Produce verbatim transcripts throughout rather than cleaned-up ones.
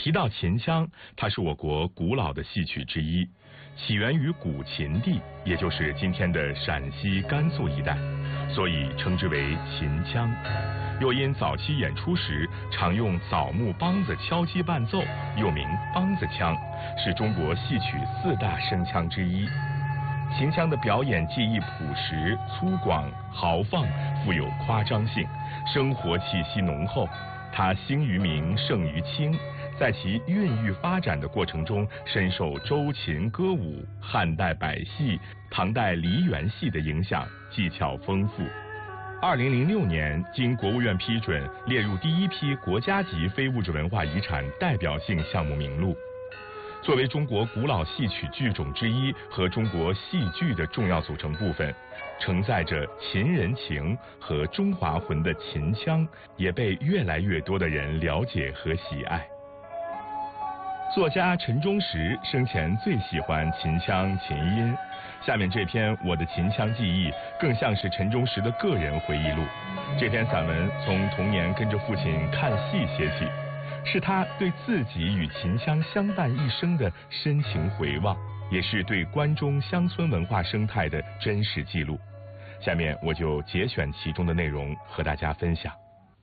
提到秦腔，它是我国古老的戏曲之一，起源于古秦地，也就是今天的陕西、甘肃一带，所以称之为秦腔。又因早期演出时常用枣木梆子敲击伴奏，又名梆子腔，是中国戏曲四大声腔之一。秦腔的表演技艺朴实、粗犷、豪放，富有夸张性，生活气息浓厚。它兴于明，盛于清，在其孕育发展的过程中，深受周秦歌舞、汉代百戏、唐代梨园戏的影响，技巧丰富。二零零六年，经国务院批准，列入第一批国家级非物质文化遗产代表性项目名录。作为中国古老戏曲剧种之一和中国戏剧的重要组成部分，承载着秦人情和中华魂的秦腔，也被越来越多的人了解和喜爱。作家陈忠实生前最喜欢秦腔琴音，下面这篇《我的秦腔记忆》更像是陈忠实的个人回忆录。这篇散文从童年跟着父亲看戏写起，是他对自己与秦腔相伴一生的深情回望，也是对关中乡村文化生态的真实记录。下面我就节选其中的内容和大家分享。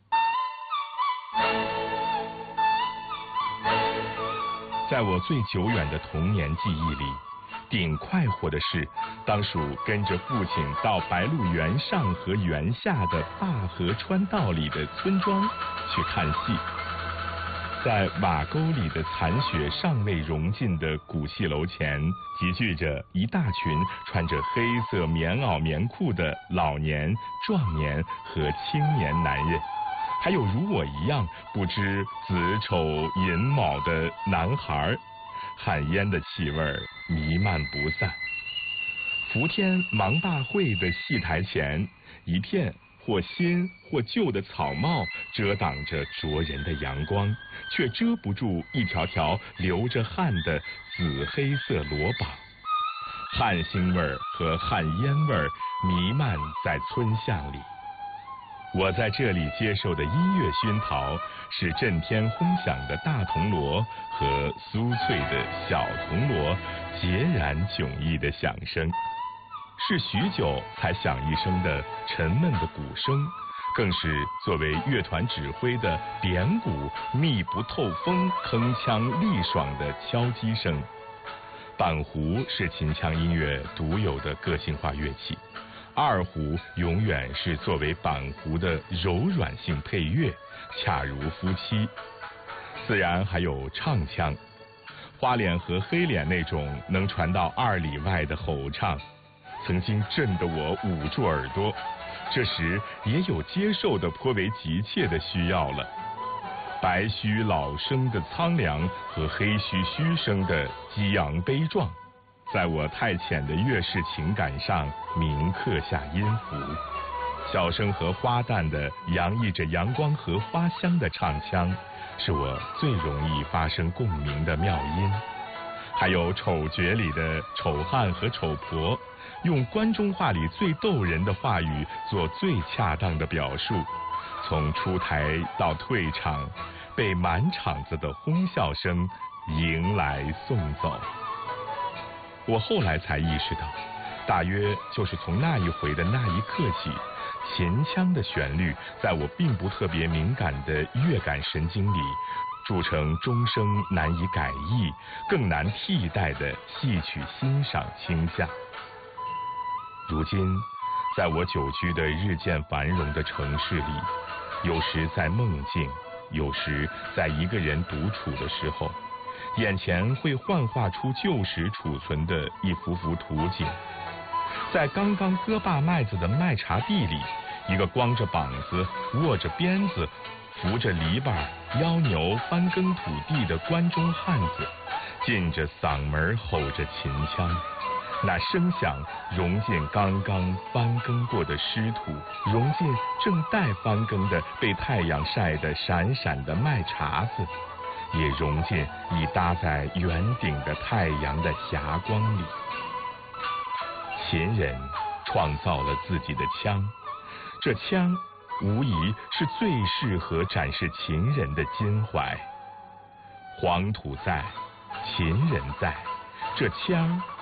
在我最久远的童年记忆里，顶快活的事，当属跟着父亲到白鹿原上和原下的灞河川道里的村庄去看戏。在瓦沟里的残雪尚未融尽的古戏楼前，集聚着一大群穿着黑色棉袄棉裤的老年、壮年和青年男人，还有如我一样不知子丑寅卯的男孩，旱烟的气味弥漫不散。伏天芒大会的戏台前，一片或新或旧的草帽遮挡着灼人的阳光，却遮不住一条条流着汗的紫黑色罗膀。汗腥味儿和汗烟味儿弥漫在村巷里。我在这里接受的音乐熏陶，是震天轰响的大铜锣和酥脆的小铜锣截然迥异的响声，是许久才响一声的沉闷的鼓声，更是作为乐团指挥的扁鼓密不透风、铿锵力爽的敲击声。板胡是秦腔音乐独有的个性化乐器，二胡永远是作为板胡的柔软性配乐，恰如夫妻。自然还有唱腔，花脸和黑脸那种能传到二里外的吼唱，曾经震得我捂住耳朵，这时也有接受的颇为急切的需要了。白须老生的苍凉和黑须虚声的激昂悲壮，在我太浅的乐视情感上铭刻下音符。小声和花淡的洋溢着阳光和花香的唱腔，是我最容易发生共鸣的妙音。还有丑角里的丑汉和丑婆，用关中话里最逗人的话语做最恰当的表述，从出台到退场，被满场子的哄笑声迎来送走。我后来才意识到，大约就是从那一回的那一刻起，秦腔的旋律在我并不特别敏感的乐感神经里铸成终生难以改易、更难替代的戏曲欣赏倾向。如今，在我久居的日渐繁荣的城市里，有时在梦境，有时在一个人独处的时候，眼前会幻化出旧时储存的一幅幅图景。在刚刚割罢麦子的麦茬地里，一个光着膀子、握着鞭子、扶着篱笆、腰牛翻耕土地的关中汉子，尽着嗓门吼着秦腔。那声响融进刚刚翻耕过的湿土，融进正待翻耕的被太阳晒得闪闪的麦茬子，也融进已搭在圆顶的太阳的霞光里。秦人创造了自己的腔，这腔无疑是最适合展示秦人的襟怀。 黄土在，秦人在，这腔